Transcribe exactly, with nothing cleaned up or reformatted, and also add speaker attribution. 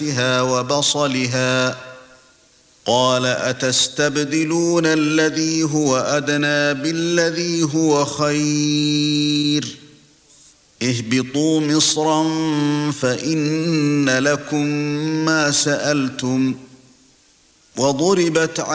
Speaker 1: بها وبصلها قال أتستبدلون الذي هو أدنى بالذي هو خير اهبطوا مصرا فإن لكم ما سألتم وضربت